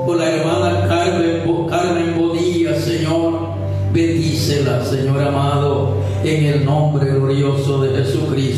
por la hermana Carmen Bonilla, Señor. Bendícela, Señor amado, en el nombre glorioso de Jesucristo.